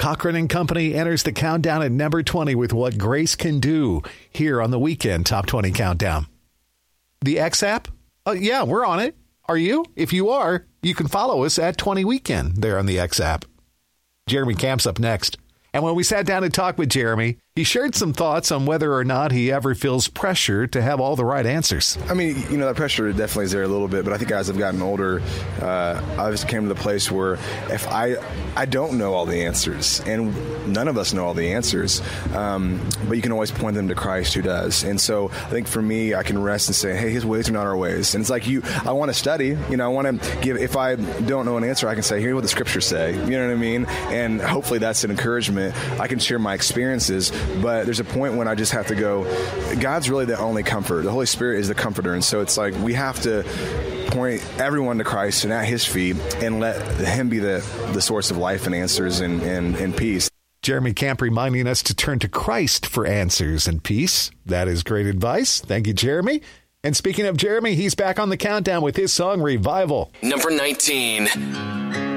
Cochran and Company enters the countdown at number 20 with What Grace Can Do here on the Weekend Top 20 Countdown. The X app? Yeah, we're on it. Are you? If you are, you can follow us at 20 Weekend there on the X app. Jeremy Camp's up next. And when we sat down to talk with Jeremy, he shared some thoughts on whether or not he ever feels pressure to have all the right answers. I mean, that pressure definitely is there a little bit, but I think as I've gotten older, I just came to the place where if I don't know all the answers, and none of us know all the answers, but you can always point them to Christ who does. And so I think for me, I can rest and say, hey, his ways are not our ways. And it's like I want to study, I want to give, if I don't know an answer, I can say, here's what the scriptures say, you know what I mean? And hopefully that's an encouragement. I can share my experiences, but there's a point when I just have to go, God's really the only comfort. The Holy Spirit is the comforter. And so it's like we have to point everyone to Christ and at his feet and let him be the source of life and answers and peace. Jeremy Camp reminding us to turn to Christ for answers and peace. That is great advice. Thank you, Jeremy. And speaking of Jeremy, he's back on the countdown with his song Revival. Number 19.